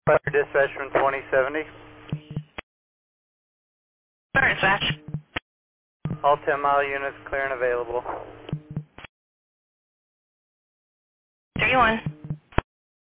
Fire dispatch from 2070. Fire dispatch. All 10-mile units clear and available. 31.